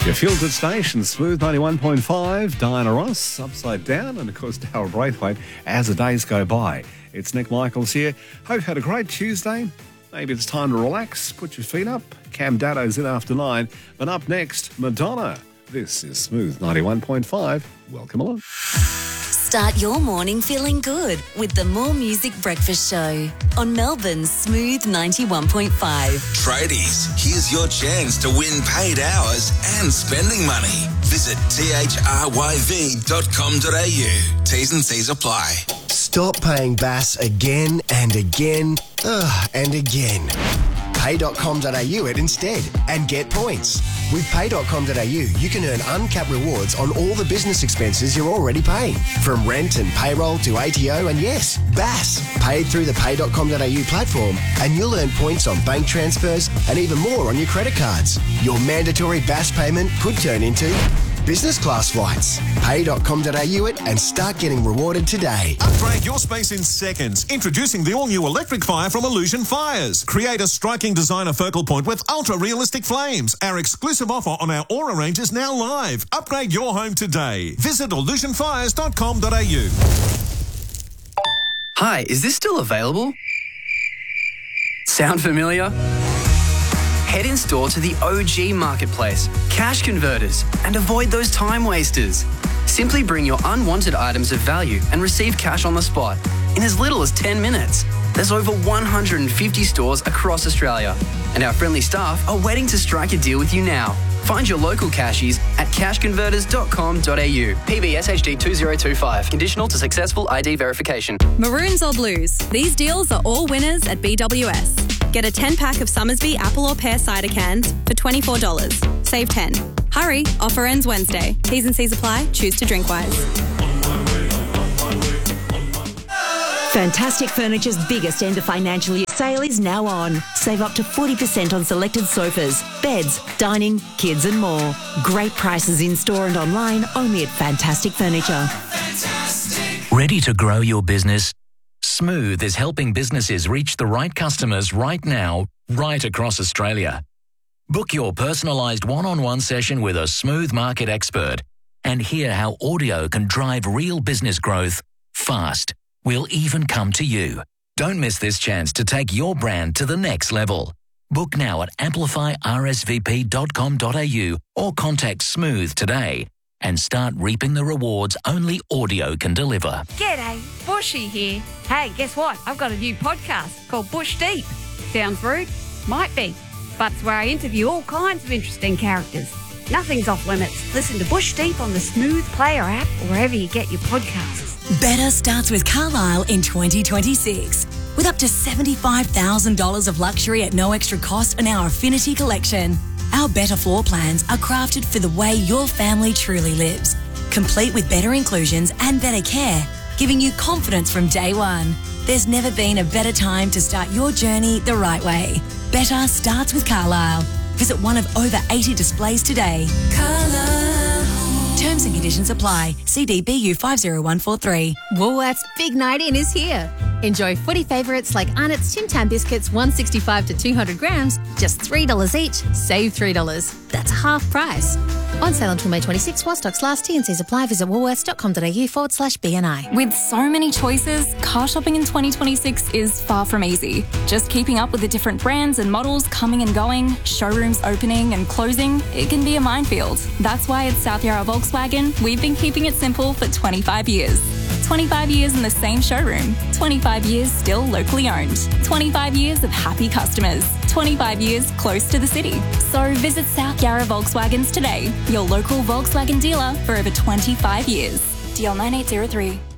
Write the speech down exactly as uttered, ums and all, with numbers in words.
Your feel-good station, Smooth ninety-one point five, Diana Ross, Upside Down, and of course Darryl Braithwaite as the days go by. It's Nick Michaels here. Hope you had a great Tuesday. Maybe it's time to relax, put your feet up. Cam Daddo's in after nine. And up next, Madonna. This is Smooth ninety-one point five. Welcome along. Start your morning feeling good with the More Music Breakfast Show on Melbourne's Smooth ninety-one point five. Tradies, here's your chance to win paid hours and spending money. Visit t h r y v dot com dot a u. T's and C's apply. Stop paying B A S again and again ugh, and again. pay dot com dot a u it instead and get points. With pay dot com dot a u, you can earn uncapped rewards on all the business expenses you're already paying. From rent and payroll to A T O and yes, B A S. Paid through the pay dot com dot a u platform and you'll earn points on bank transfers and even more on your credit cards. Your mandatory B A S payment could turn into business class flights. pay dot com dot a u it and start getting rewarded today. Upgrade your space in seconds. Introducing the all-new electric fire from Illusion Fires. Create a striking designer focal point with ultra-realistic flames. Our exclusive offer on our Aura range is now live. Upgrade your home today. Visit illusion fires dot com dot a u. Hi, is this still available? Sound familiar? Head in store to the O G Marketplace, Cash Converters, and avoid those time wasters. Simply bring your unwanted items of value and receive cash on the spot in as little as ten minutes. There's over one hundred fifty stores across Australia, and our friendly staff are waiting to strike a deal with you now. Find your local cashies at cash converters dot com dot a u. P B S H D two zero two five. Conditional to successful I D verification. Maroons or blues? These deals are all winners at B W S. Get a ten pack of Summersby apple or pear cider cans for twenty-four dollars. Save ten. Hurry, offer ends Wednesday. T's and C's apply. Choose to drink wise. Fantastic Furniture's biggest end of financial year sale is now on. Save up to forty percent on selected sofas, beds, dining, kids and more. Great prices in store and online only at Fantastic Furniture. Ready to grow your business? Smooth is helping businesses reach the right customers right now, right across Australia. Book your personalised one-on-one session with a Smooth market expert and hear how audio can drive real business growth fast. We'll even come to you. Don't miss this chance to take your brand to the next level. Book now at amplify r s v p dot com dot a u or contact Smooth today and start reaping the rewards only audio can deliver. G'day, Bushy here. Hey, guess what? I've got a new podcast called Bush Deep. Sounds rude? Might be. But it's where I interview all kinds of interesting characters. Nothing's off limits. Listen to Bush Deep on the Smooth Player app or wherever you get your podcasts. Better starts with Carlisle in twenty twenty-six. With up to seventy-five thousand dollars of luxury at no extra cost in our Affinity collection. Our better floor plans are crafted for the way your family truly lives. Complete with better inclusions and better care, giving you confidence from day one. There's never been a better time to start your journey the right way. Better starts with Carlisle. Visit one of over eighty displays today. Carlisle. Terms and conditions apply. C D B U five zero one four three. Woolworths Big Night In is here. Enjoy footy favourites like Arnott's Tim Tam biscuits, one sixty-five to two hundred grams, just three dollars each. Save three dollars. That's half price. On sale until May twenty-sixth while stocks last. T and C's apply. Visit woolworths dot com dot a u forward slash B N I. With so many choices, car shopping in twenty twenty-six is far from easy. Just keeping up with the different brands and models coming and going, showrooms opening and closing, it can be a minefield. That's why at South Yarra Volkswagen, we've been keeping it simple for twenty-five years. twenty-five years in the same showroom. twenty-five years still locally owned. twenty-five years of happy customers. twenty-five years close to the city. So visit South Yarra Volkswagens today, your local Volkswagen dealer for over twenty-five years. D L nine eight zero three.